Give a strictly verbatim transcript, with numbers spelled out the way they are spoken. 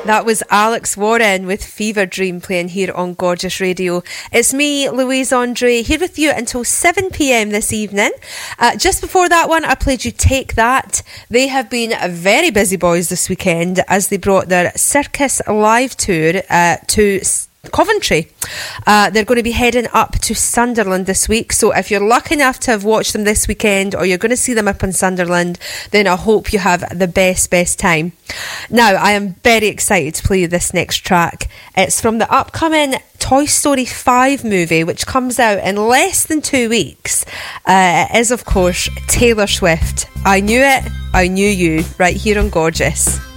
That was Alex Warren with Fever Dream playing here on Gorgeous Radio. It's me, Louise Andre, here with you until seven p.m. this evening. Uh, just before that one, I played you Take That. They have been very busy boys this weekend as they brought their Circus Live tour uh, to Coventry. Uh, they're going to be heading up to Sunderland this week, so if you're lucky enough to have watched them this weekend or you're going to see them up in Sunderland, then I hope you have the best best time. Now I am very excited to play you this next track. It's from the upcoming Toy Story five movie, which comes out in less than two weeks. Uh, it is of course Taylor Swift. I Knew It, I Knew You, right here on Gorgeous.